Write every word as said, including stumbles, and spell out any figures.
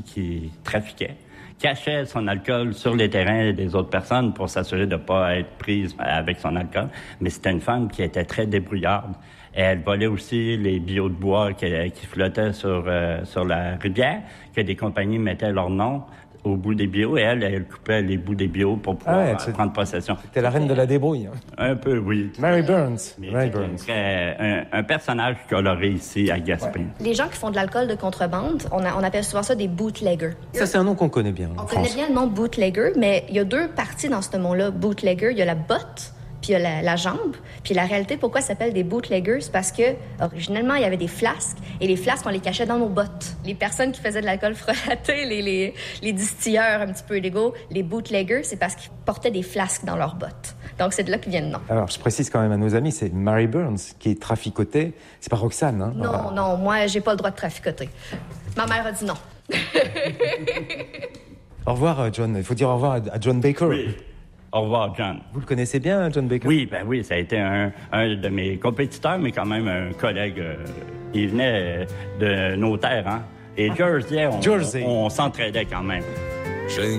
qui trafiquait, cachait son alcool sur les terrains des autres personnes pour s'assurer de ne pas être prise avec son alcool. Mais c'était une femme qui était très débrouillarde. Et elle volait aussi les billots de bois qui, qui flottaient sur, euh, sur la rivière, que des compagnies mettaient leur nom au bout des billots, et elle, elle coupait les bouts des billots pour pouvoir ah ouais, euh, prendre possession. C'était la reine de la débrouille. Hein. Un peu, oui. Mary Burns. Mary Burns. Un, un personnage coloré ici à Gaspé. Ouais. Les gens qui font de l'alcool de contrebande, on, a, on appelle souvent ça des bootleggers. Ça, c'est un nom qu'on connaît bien. On en connaît France. bien le nom bootlegger, mais il y a deux parties dans ce mot-là, bootlegger. Il y a la botte, puis il y a la, la jambe. Puis la réalité, pourquoi ça s'appelle des bootleggers? C'est parce que, originellement, il y avait des flasques, et les flasques, on les cachait dans nos bottes. Les personnes qui faisaient de l'alcool frelaté, les, les, les distilleurs un petit peu illégaux, les bootleggers, c'est parce qu'ils portaient des flasques dans leurs bottes. Donc, c'est de là que vient le nom. Alors, je précise quand même à nos amis, c'est Mary Burns qui est trafficotée. C'est pas Roxane, hein? Non, voilà. non, moi, j'ai pas le droit de traficoter. Ma mère a dit non. Au revoir, John. Il faut dire au revoir à John Baker. Oui. Au revoir, John. Vous le connaissez bien, John Baker? Oui, ben oui, ça a été un, un de mes compétiteurs, mais quand même un collègue. Euh, il venait de nos terres, hein. Et Jersey, on, Jersey. on, on s'entraidait quand même.